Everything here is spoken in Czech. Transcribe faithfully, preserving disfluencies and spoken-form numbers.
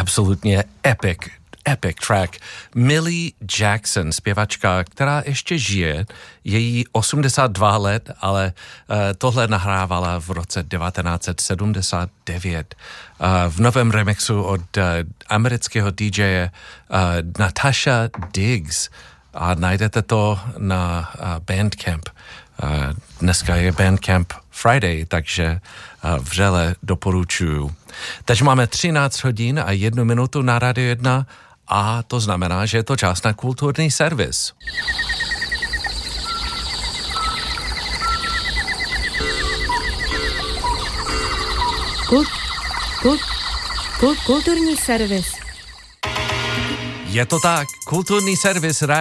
absolutně epic, epic track. Millie Jackson, zpěvačka, která ještě žije, je jí osmdesát dva let, ale uh, tohle nahrávala v roce devatenáct set sedmdesát devět uh, v novém remixu od uh, amerického D J uh, Natasha Diggs a najdete to na uh, Bandcamp. Uh, dneska je Bandcamp Friday, takže uh, vřele doporučuju. Teď máme třináct hodin a jednu minutu na Radio jedna a to znamená, že je to čas na kulturní servis. Kult, kult, kult, kulturní servis. Je to tak, kulturní servis